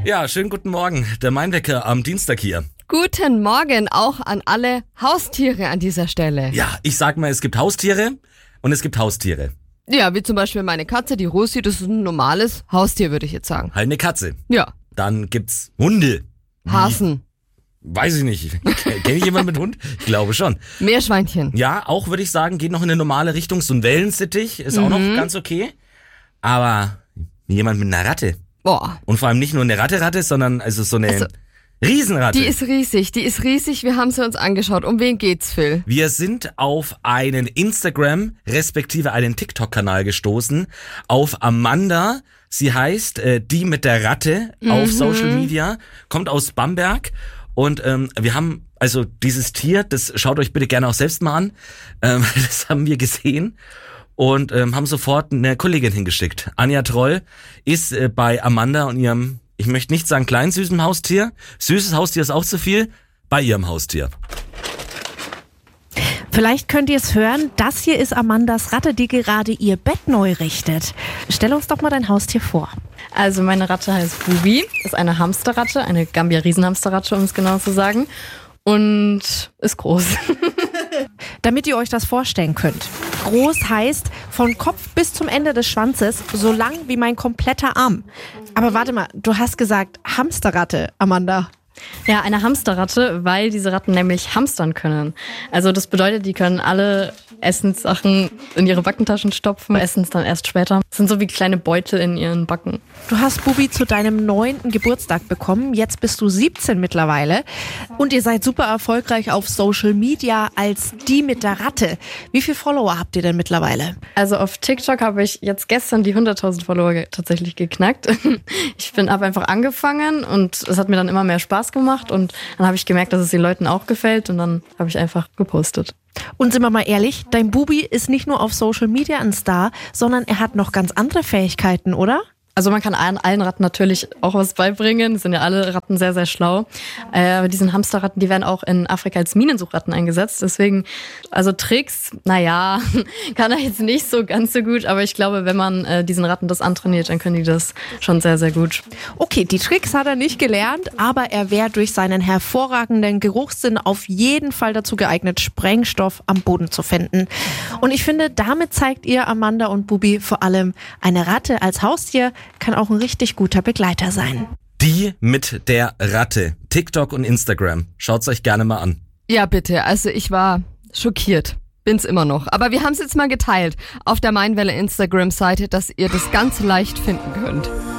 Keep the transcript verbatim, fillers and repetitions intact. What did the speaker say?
Ja, schönen guten Morgen. Der Mainwecker am Dienstag hier. Guten Morgen auch an alle Haustiere an dieser Stelle. Ja, ich sag mal, es gibt Haustiere und es gibt Haustiere. Ja, wie zum Beispiel meine Katze, die Rosi, das ist ein normales Haustier, würde ich jetzt sagen. Halt eine Katze. Ja. Dann gibt's Hunde. Hasen. Weiß ich nicht. Kenn ich jemanden mit Hund? Ich glaube schon. Meerschweinchen. Ja, auch würde ich sagen, geht noch in eine normale Richtung. So ein Wellensittich ist auch Mhm. noch ganz okay. Aber jemand mit einer Ratte. Boah. Und vor allem nicht nur eine Ratte-Ratte, sondern also so eine Also, Riesenratte. Die ist riesig, die ist riesig. Wir haben sie uns angeschaut. Um wen geht's, Phil? Wir sind auf einen Instagram respektive einen TikTok-Kanal gestoßen, auf Amanda. Sie heißt äh, die mit der Ratte auf Social Media, kommt aus Bamberg und ähm, wir haben also dieses Tier, das schaut euch bitte gerne auch selbst mal an, ähm, das haben wir gesehen und ähm, haben sofort eine Kollegin hingeschickt. Anja Troll ist äh, bei Amanda und ihrem, ich möchte nicht sagen kleinen süßen Haustier, süßes Haustier ist auch zu viel, bei ihrem Haustier. Vielleicht könnt ihr es hören, das hier ist Amandas Ratte, die gerade ihr Bett neu richtet. Stell uns doch mal dein Haustier vor. Also meine Ratte heißt Bubi, ist eine Hamsterratte, eine Gambia-Riesenhamsterratte, um es genau zu sagen. Und ist groß. Damit ihr euch das vorstellen könnt. Groß heißt von Kopf bis zum Ende des Schwanzes, so lang wie mein kompletter Arm. Aber warte mal, du hast gesagt Hamsterratte, Amanda. Ja, eine Hamsterratte, weil diese Ratten nämlich hamstern können. Also das bedeutet, die können alle Essenssachen in ihre Backentaschen stopfen, essen es dann erst später. Das sind so wie kleine Beutel in ihren Backen. Du hast Bubi zu deinem neunten Geburtstag bekommen. Jetzt bist du siebzehn mittlerweile. Und ihr seid super erfolgreich auf Social Media als die mit der Ratte. Wie viele Follower habt ihr denn mittlerweile? Also auf TikTok habe ich jetzt gestern die hunderttausend Follower ge- tatsächlich geknackt. Ich bin habe einfach angefangen und es hat mir dann immer mehr Spaß gemacht und dann habe ich gemerkt, dass es den Leuten auch gefällt und dann habe ich einfach gepostet. Und sind wir mal ehrlich, dein Bubi ist nicht nur auf Social Media ein Star, sondern er hat noch ganz andere Fähigkeiten, oder? Also man kann allen, allen Ratten natürlich auch was beibringen. Es sind ja alle Ratten sehr, sehr schlau. Äh, aber diesen Hamsterratten, die werden auch in Afrika als Minensuchratten eingesetzt. Deswegen, also Tricks, naja, kann er jetzt nicht so ganz so gut. Aber ich glaube, wenn man äh, diesen Ratten das antrainiert, dann können die das schon sehr, sehr gut. Okay, die Tricks hat er nicht gelernt, aber er wäre durch seinen hervorragenden Geruchssinn auf jeden Fall dazu geeignet, Sprengstoff am Boden zu finden. Und ich finde, damit zeigt ihr, Amanda und Bubi, vor allem, eine Ratte als Haustier kann auch ein richtig guter Begleiter sein. Die mit der Ratte. TikTok und Instagram. Schaut's euch gerne mal an. Ja, bitte. Also ich war schockiert. Bin's immer noch. Aber wir haben's jetzt mal geteilt auf der Mainwelle Instagram-Seite, dass ihr das ganz leicht finden könnt.